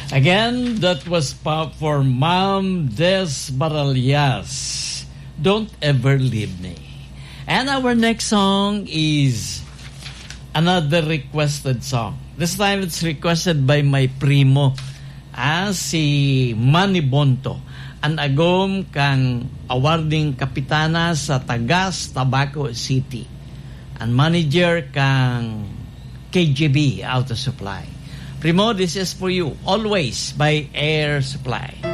Again, that was for Ma'am Des Baralias. Don't Ever Leave Me. And our next song is another requested song. This time it's requested by my primo, si Manny Bonto. An agom kang awarding kapitana sa Tagas, Tabaco City. An manager kang KGB Auto Supply. Primo, this is for you. Always by Air Supply.